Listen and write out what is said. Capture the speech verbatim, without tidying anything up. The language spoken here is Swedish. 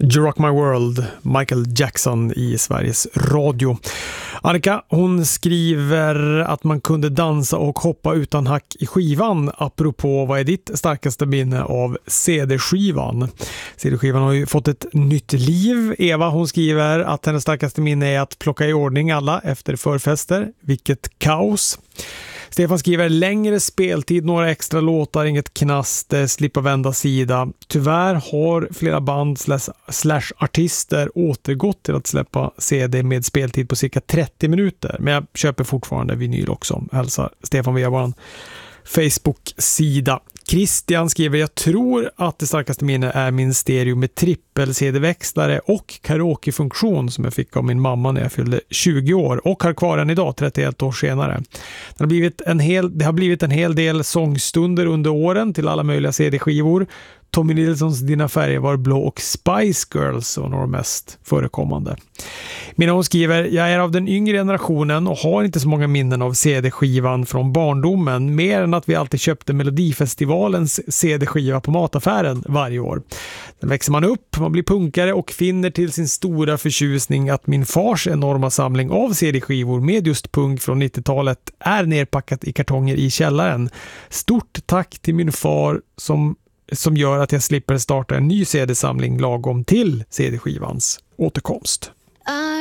You Rock My World, Michael Jackson i Sveriges Radio. Annika, hon skriver att man kunde dansa och hoppa utan hack i skivan. Apropå, vad är ditt starkaste minne av C D-skivan? C D-skivan har ju fått ett nytt liv. Eva, hon skriver att hennes starkaste minne är att plocka i ordning alla efter förfester. Vilket kaos. Stefan skriver längre speltid, några extra låtar, inget knast, slippa vända sida. Tyvärr har flera band slash, slash artister återgått till att släppa C D med speltid på cirka trettio minuter. Men jag köper fortfarande vinyl också. Hälsar Stefan via vår Facebook-sida. Christian skriver, jag tror att det starkaste minne är min stereo med trippel-C D-växlare och karaoke-funktion som jag fick av min mamma när jag fyllde tjugo år och har kvar än idag, trettioett år senare. Det har blivit en hel, det har blivit en hel del sångstunder under åren till alla möjliga C D-skivor. Tommy Nilssons Dina färger var blå och Spice Girls var några mest förekommande. Mina hon skriver, jag är av den yngre generationen och har inte så många minnen av C D-skivan från barndomen, mer än att vi alltid köpte Melodifestivalens C D-skiva på mataffären varje år. Sen växer man upp, man blir punkare och finner till sin stora förtjusning att min fars enorma samling av C D-skivor med just punk från nittiotalet är nerpackat i kartonger i källaren. Stort tack till min far som som gör att jag slipper starta en ny C D-samling lagom till C D-skivans återkomst.